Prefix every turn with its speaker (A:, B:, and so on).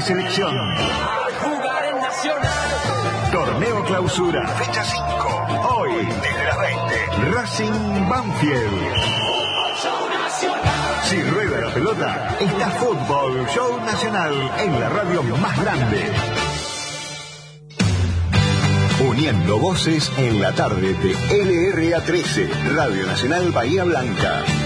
A: selección. Torneo Clausura, fecha 5. Hoy, desde las 20. Racing Banfield. Si rueda la pelota, está Fútbol Show Nacional en la radio más grande. Uniendo voces en la tarde de LRA 13, Radio Nacional Bahía Blanca.